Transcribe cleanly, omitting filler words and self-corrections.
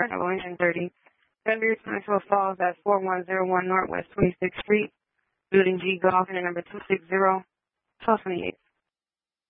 car number 130. Fenbury Central Falls at 4101 Northwest 26th Street, Building G Golf, and number 260, 1228.